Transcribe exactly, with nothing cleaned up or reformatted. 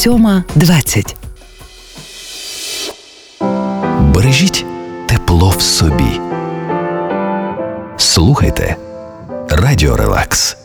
сьома двадцять. Бережіть тепло в собі. Слухайте Радіо Релакс.